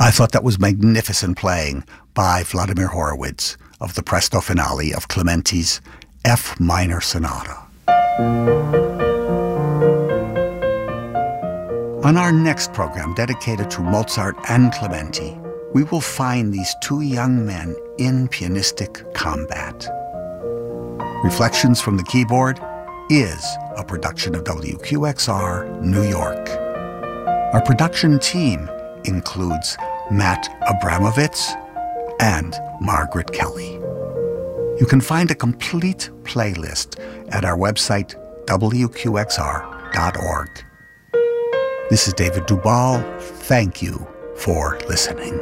I thought that was magnificent playing by Vladimir Horowitz of the Presto finale of Clementi's F minor sonata. On our next program dedicated to Mozart and Clementi, we will find these two young men in pianistic combat. Reflections from the Keyboard is a production of WQXR New York. Our production team includes Matt Abramovitz and Margaret Kelly. You can find a complete playlist at our website, WQXR.org. This is David Dubal. Thank you for listening.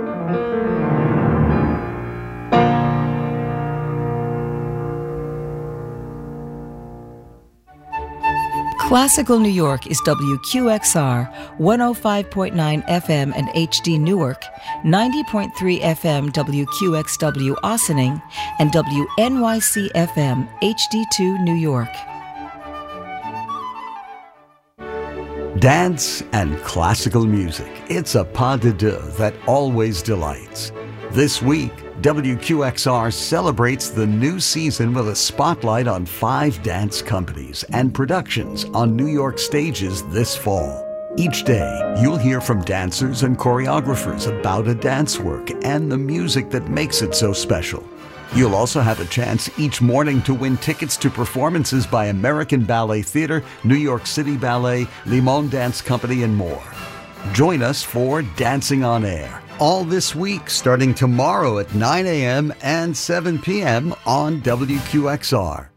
Classical New York is WQXR 105.9 FM and HD Newark, 90.3 FM WQXW Ossining, and WNYC FM HD2 New York. Dance and classical music. It's a pas de deux that always delights. This week, WQXR celebrates the new season with a spotlight on 5 dance companies and productions on New York stages this fall. Each day, you'll hear from dancers and choreographers about a dance work and the music that makes it so special. You'll also have a chance each morning to win tickets to performances by American Ballet Theatre, New York City Ballet, Limon Dance Company, and more. Join us for Dancing on Air, all this week starting tomorrow at 9 a.m. and 7 p.m. on WQXR.